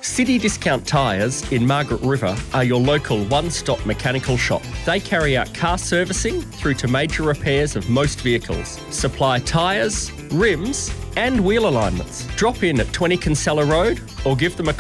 City Discount Tyres in Margaret River are your local one-stop mechanical shop. They carry out car servicing through to major repairs of most vehicles, supply tyres, rims and wheel alignments. Drop in at 20 Kinsella Road or give them a